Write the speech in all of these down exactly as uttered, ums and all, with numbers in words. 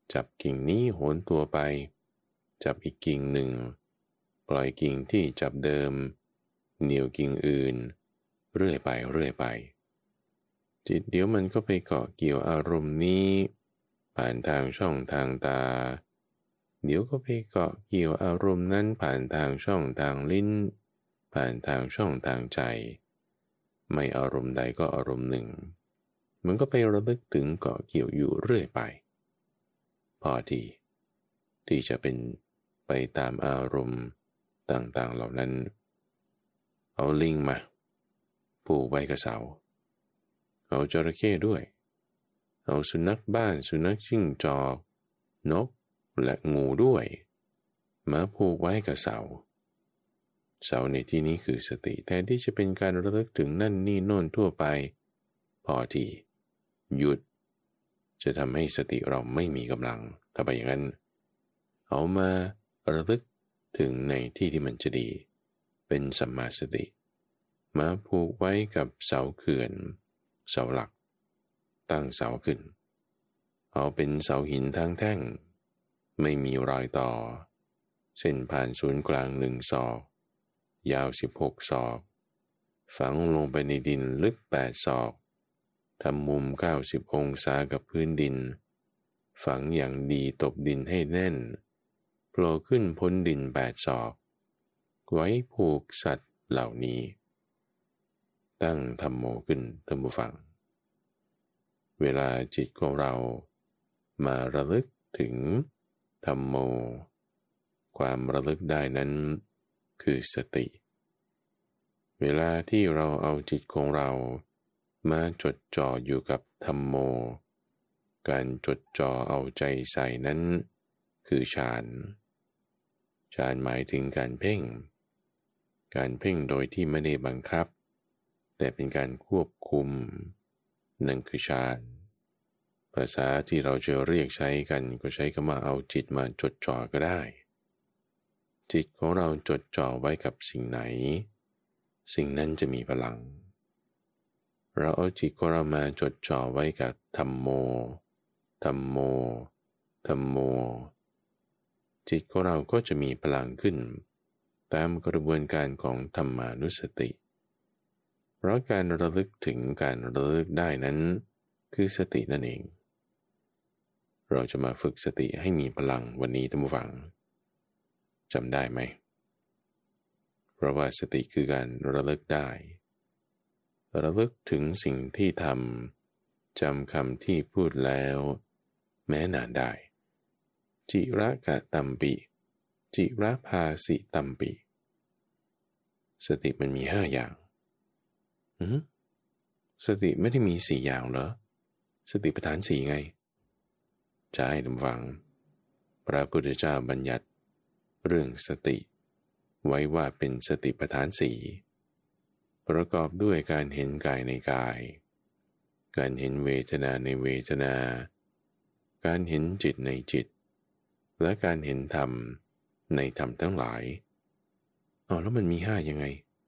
จับกิ่งนี้โหนตัวไปจับอีกกิ่งหนึ่งปล่อยกิ่งที่จับเดิมเหนี่ยวกิ่งอื่นเรื่อยไปเรื่อยไปจิตเดี๋ยวมันก็ไปเกาะเกี่ยวอารมณ์นี้ผ่านทางช่องทางตาเดี๋ยวก็ไปเกาะเกี่ยวอารมณ์นั้นผ่านทางช่องทางลิ้นผ่านทางช่องทางใจไม่อารมณ์ใดก็อารมณ์หนึ่งมันก็ไประลึกถึงเกาะเกี่ยวอยู่เรื่อยไปพอที่ที่จะเป็นไปตามอารมณ์ต่างๆเหล่านั้นเอาลิงมาผูกไว้กับเสาเอาจระเข้ด้วยเอาสุนัขบ้านสุนัขจิ้งจอกนกและงูด้วยมาผูกไว้กับเสาเสาในที่นี้คือสติแทนที่จะเป็นการระลึกถึงนั่นนี่โน่นทั่วไปพอที่หยุดจะทำให้สติเราไม่มีกำลังถ้าไปอย่างนั้นเอามาระลึกถึงในที่ที่มันจะดีเป็นสัมมาสติมาผูกไว้กับเสาเขื่อนเสาหลักตั้งเสาขึ้นเอาเป็นเสาหินทั้งแท่งไม่มีรอยต่อเส้นผ่านศูนย์กลางหนึ่งศอกยาวสิบหกศอกฝังลงไปในดินลึกแปดศอกทำมุมเก้าสิบองศากับพื้นดินฝังอย่างดีตบดินให้แน่นโผล่ขึ้นพ้นดินแปดศอกไว้ผูกสัตว์เหล่านี้ตั้งธัมโมขึ้นท่านผู้ฟังเวลาจิตของเรามาระลึกถึงธัมโมความระลึกได้นั้นคือสติเวลาที่เราเอาจิตของเรามาจดจ่ออยู่กับธัมโมการจดจ่อเอาใจใส่นั้นคือฌานฌานหมายถึงการเพ่งการเพ่งโดยที่ไม่ได้บังคับแต่เป็นการควบคุมนั่นคือฌานภาษาที่เราจะเรียกใช้กันก็ใช้คำว่าเอาจิตมาจดจ่อก็ได้จิตของเราจดจ่อไว้กับสิ่งไหนสิ่งนั้นจะมีพลังเราเอาจิตของเรามาจดจ่อไว้กับธัมโมธัมโมธัมโมจิตของเราก็จะมีพลังขึ้นตามกระบวนการของธรรมานุสติเพราะการระลึกถึงการระลึกได้นั้นคือสตินั่นเองเราจะมาฝึกสติให้มีพลังวันนี้ท่านผู้ฟังจำได้ไหมเพราะว่าสติคือการระลึกได้ระลึกถึงสิ่งที่ทำจำคำที่พูดแล้วแม้นานได้จิระกะตัมปิจิระภาสิตัมปิสติมันมีห้าอย่างอืมสติไม่ได้มีสี่อย่างเหรอสติปัฏฐานสี่ไงใช่ท่านฟังพระพุทธเจ้าบัญญัติเรื่องสติไว้ว่าเป็นสติปัฏฐานสี่ประกอบด้วยการเห็นกายในกายการเห็นเวทนาในเวทนาการเห็นจิตในจิตและการเห็นธรรมในธรรมทั้งหลายเอาแล้วมันมีห้ายังไง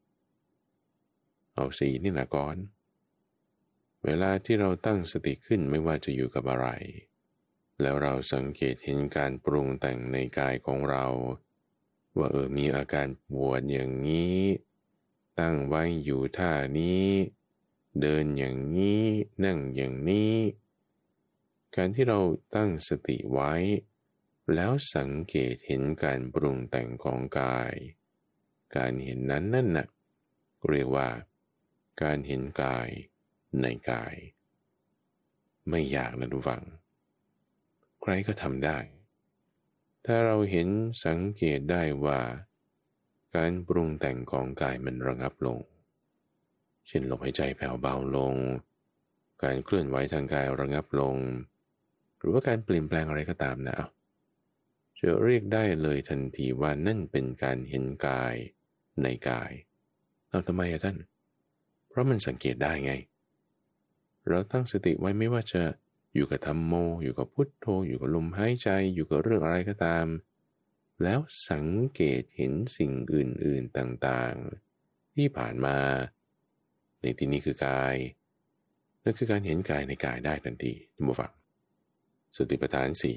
เอาสี่นี่แหละก่อนเวลาที่เราตั้งสติขึ้นไม่ว่าจะอยู่กับอะไรแล้วเราสังเกตเห็นการปรุงแต่งในกายของเราว่าเออมีอาการปวดอย่างนี้ตั้งไว้อยู่ท่านี้เดินอย่างนี้นั่งอย่างนี้การที่เราตั้งสติไว้แล้วสังเกตเห็นการปรุงแต่งของกายการเห็นนั้นนั่นน่ะเรียกว่าการเห็นกายในกายไม่ยากนะทุกฝังใครก็ทำได้ถ้าเราเห็นสังเกตได้ว่าการปรุงแต่งของกายมันระงับลงเช่นลมหายใจแผ่วเบาลงการเคลื่อนไหวทางกายระงับลงหรือว่าการเปลี่ยนแปลงอะไรก็ตามนะจะเรียกได้เลยทันทีว่านั่นเป็นการเห็นกายในกายเอาทำไมอะท่านเพราะมันสังเกตได้ไงเราตั้งสติไว้ไม่ว่าจะอยู่กับธัมโมอยู่กับพุทโธอยู่กับลมหายใจอยู่กับเรื่องอะไรก็ตามแล้วสังเกตเห็นสิ่งอื่นๆต่างๆที่ผ่านมาในที่นี้คือกายนั่นคือการเห็นกายในกายได้ทันทีท่านผู้ฟังสติปัฏฐานสี่